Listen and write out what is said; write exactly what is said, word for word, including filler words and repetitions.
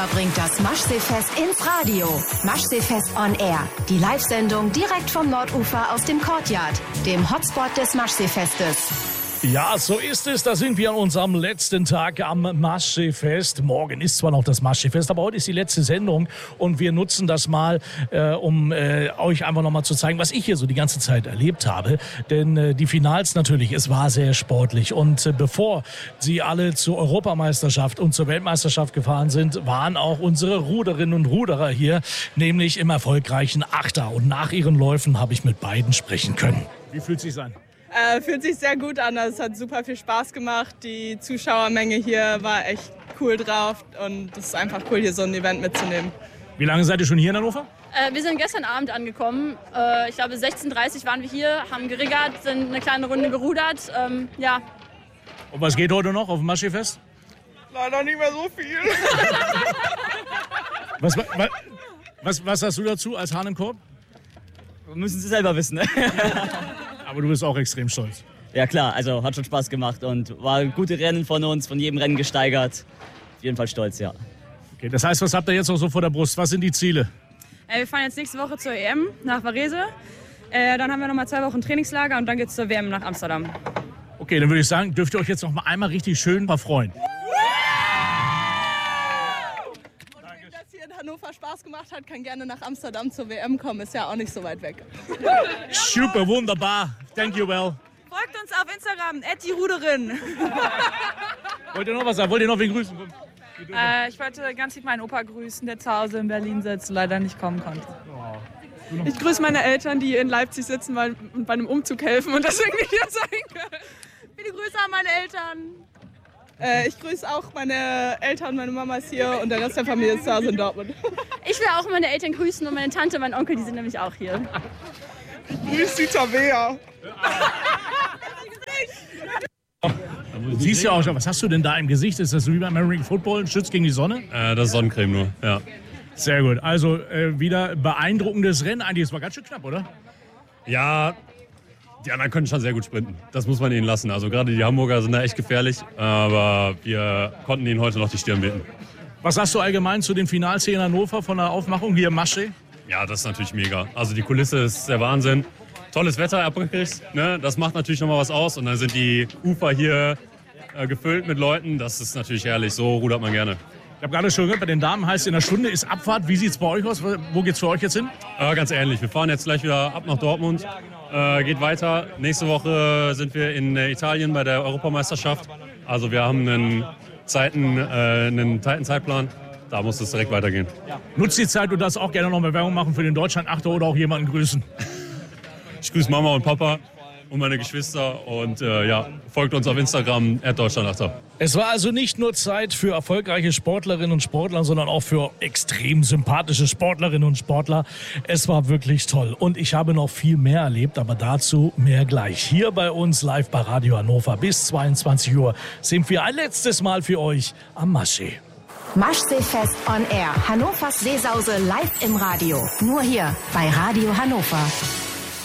Hannover bringt das Maschseefest ins Radio. Maschseefest on Air. Die Live-Sendung direkt vom Nordufer aus dem Courtyard, dem Hotspot des Maschseefestes. Ja, so ist es. Da sind wir an unserem letzten Tag am Maschseefest. Morgen ist zwar noch das Maschseefest, aber heute ist die letzte Sendung. Und wir nutzen das mal, äh, um äh, euch einfach nochmal zu zeigen, was ich hier so die ganze Zeit erlebt habe. Denn äh, die Finals natürlich, es war sehr sportlich. Und äh, bevor sie alle zur Europameisterschaft und zur Weltmeisterschaft gefahren sind, waren auch unsere Ruderinnen und Ruderer hier, nämlich im erfolgreichen Achter. Und nach ihren Läufen habe ich mit beiden sprechen können. Wie fühlt es sich an? Äh, fühlt sich sehr gut an, es hat super viel Spaß gemacht. Die Zuschauermenge hier war echt cool drauf und es ist einfach cool, hier so ein Event mitzunehmen. Wie lange seid ihr schon hier in Hannover? Äh, wir sind gestern Abend angekommen. Äh, ich glaube, sechzehn Uhr dreißig waren wir hier, haben geriggert, sind eine kleine Runde gerudert. Ähm, ja. Und was geht heute noch auf dem Maschseefest? Leider nicht mehr so viel. was, was, was, was hast du dazu als Hahn im Korb? Müssen Sie selber wissen, ne? Aber du bist auch extrem stolz. Ja klar, also hat schon Spaß gemacht und war gute Rennen von uns, von jedem Rennen gesteigert. Auf jeden Fall stolz, ja. Okay, das heißt, was habt ihr jetzt noch so vor der Brust? Was sind die Ziele? Äh, wir fahren jetzt nächste Woche zur E M nach Varese. Äh, dann haben wir noch mal zwei Wochen Trainingslager und dann geht's zur W M nach Amsterdam. Okay, dann würde ich sagen, dürft ihr euch jetzt noch mal einmal richtig schön verfreuen. Hannover Spaß gemacht hat, kann gerne nach Amsterdam zur W M kommen. Ist ja auch nicht so weit weg. Super, wunderbar. Thank you, well. Folgt uns auf Instagram, at die Ruderin. Wollt ihr noch was sagen? Wollt ihr noch wen grüßen? Äh, ich wollte ganz lieb meinen Opa grüßen, der zu Hause in Berlin sitzt und leider nicht kommen konnte. Ich grüße meine Eltern, die in Leipzig sitzen weil, und bei einem Umzug helfen und deswegen nicht hier sein können. Viele Grüße an meine Eltern. Äh, ich grüße auch meine Eltern, meine Mama ist hier und der Rest der Familie ist zu Hause in Dortmund. Ich will auch meine Eltern grüßen und meine Tante und mein Onkel, die sind nämlich auch hier. Grüß die Tabea. Du siehst ja auch schon, was hast du denn da im Gesicht? Ist das so wie beim American Football, Schutz gegen die Sonne? Äh, das ist Sonnencreme nur, ja. Sehr gut, also äh, wieder beeindruckendes Rennen. Eigentlich, es war ganz schön knapp, oder? Ja, die anderen können schon sehr gut sprinten. Das muss man ihnen lassen. Also gerade die Hamburger sind da echt gefährlich, aber wir konnten ihnen heute noch die Stirn bieten. Was sagst du allgemein zu den Finals hier in Hannover von der Aufmachung hier im Maschsee? Ja, das ist natürlich mega. Also die Kulisse ist der Wahnsinn. Tolles Wetter abgekriegt, ne? Das macht natürlich nochmal was aus. Und dann sind die Ufer hier äh, gefüllt mit Leuten. Das ist natürlich herrlich. So rudert man gerne. Ich habe gerade schon gehört, bei den Damen heißt es, in einer Stunde ist Abfahrt. Wie sieht es bei euch aus? Wo geht es für euch jetzt hin? Äh, ganz ähnlich. Wir fahren jetzt gleich wieder ab nach Dortmund. Äh, geht weiter. Nächste Woche sind wir in äh, Italien bei der Europameisterschaft. Also wir haben einen, Zeiten, äh, einen tighten Zeitplan. Da muss es direkt weitergehen. Nutzt die Zeit, du darfst auch gerne noch mal Werbung machen für den Deutschland-Achter oder auch jemanden grüßen. Ich grüße Mama und Papa und meine Geschwister und äh, ja, folgt uns auf Instagram at deutschlandachter. Es war also nicht nur Zeit für erfolgreiche Sportlerinnen und Sportler, sondern auch für extrem sympathische Sportlerinnen und Sportler. Es war wirklich toll und ich habe noch viel mehr erlebt, aber dazu mehr gleich. Hier bei uns live bei Radio Hannover bis zweiundzwanzig Uhr sind wir ein letztes Mal für euch am Maschsee. Maschseefest on Air. Hannovers Seesause live im Radio. Nur hier bei Radio Hannover.